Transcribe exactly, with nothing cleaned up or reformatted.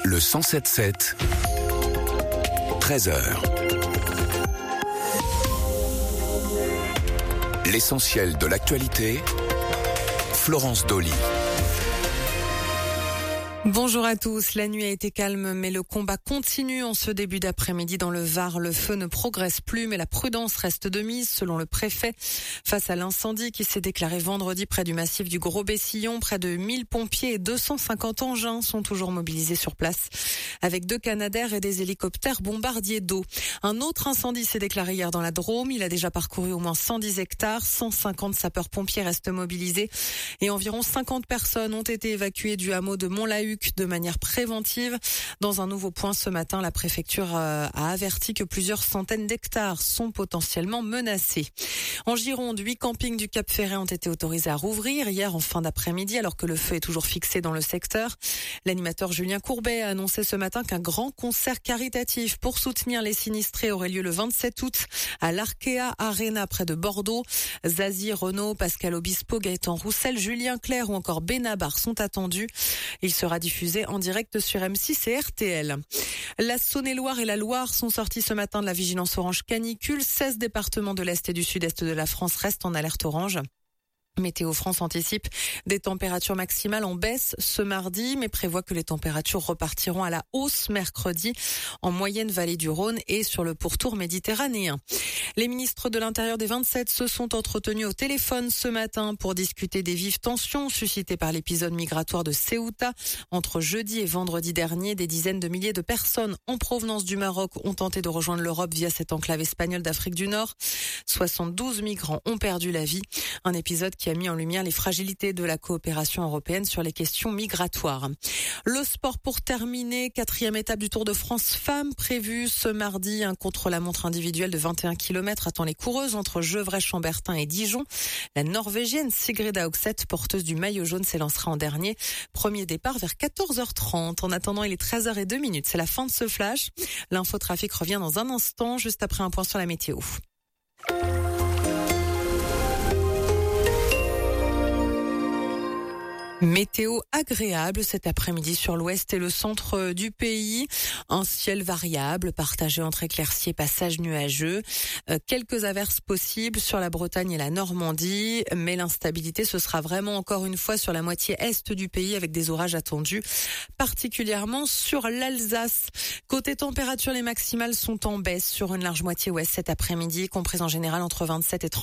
Le cent sept sept, treize heures. L'essentiel de l'actualité, Florence Dolly. Bonjour à tous. La nuit a été calme, mais le combat continue en ce début d'après-midi dans le Var. Le feu ne progresse plus, mais la prudence reste de mise, selon le préfet. Face à l'incendie qui s'est déclaré vendredi près du massif du Gros-Bessillon, près de mille pompiers et deux cent cinquante engins sont toujours mobilisés sur place, avec deux Canadair et des hélicoptères bombardiers d'eau. Un autre incendie s'est déclaré hier dans la Drôme. Il a déjà parcouru au moins cent dix hectares. cent cinquante sapeurs-pompiers restent mobilisés et environ cinquante personnes ont été évacuées du hameau de Montlahuc de manière préventive. Dans un nouveau point ce matin, la préfecture a averti que plusieurs centaines d'hectares sont potentiellement menacés. En Gironde, huit campings du Cap Ferret ont été autorisés à rouvrir hier en fin d'après-midi alors que le feu est toujours fixé dans le secteur. L'animateur Julien Courbet a annoncé ce matin qu'un grand concert caritatif pour soutenir les sinistrés aurait lieu le vingt-sept août à l'Arkea Arena près de Bordeaux. Zazie, Renaud, Pascal Obispo, Gaëtan Roussel, Julien Clerc ou encore Benabar sont attendus. Il sera diffusé en direct sur M six et R T L. La Saône-et-Loire et la Loire sont sortis ce matin de la vigilance orange canicule. seize départements de l'Est et du Sud-Est de la France restent en alerte orange. Météo France anticipe des températures maximales en baisse ce mardi, mais prévoit que les températures repartiront à la hausse mercredi en moyenne vallée du Rhône et sur le pourtour méditerranéen. Les ministres de l'Intérieur des vingt-sept se sont entretenus au téléphone ce matin pour discuter des vives tensions suscitées par l'épisode migratoire de Ceuta. Entre jeudi et vendredi dernier, des dizaines de milliers de personnes en provenance du Maroc ont tenté de rejoindre l'Europe via cette enclave espagnole d'Afrique du Nord. soixante-douze migrants ont perdu la vie. Un épisode qui a mis en lumière les fragilités de la coopération européenne sur les questions migratoires. Le sport pour terminer, quatrième étape du Tour de France femmes prévue ce mardi. Un contre-la-montre individuel de vingt et un kilomètres attend les coureuses entre Gevrey-Chambertin et Dijon. La Norvégienne Sigrid Haugset, porteuse du maillot jaune, s'élancera en dernier. Premier départ vers quatorze heures trente. En attendant, il est treize heures zéro deux. C'est la fin de ce flash. L'infotrafic revient dans un instant, juste après un point sur la météo. Météo agréable cet après-midi sur l'ouest et le centre du pays. Un ciel variable partagé entre éclaircies et passages nuageux. Euh, quelques averses possibles sur la Bretagne et la Normandie, mais l'instabilité ce sera vraiment encore une fois sur la moitié est du pays avec des orages attendus, particulièrement sur l'Alsace. Côté température, les maximales sont en baisse sur une large moitié ouest cet après-midi, comprises en général entre vingt-sept et trente.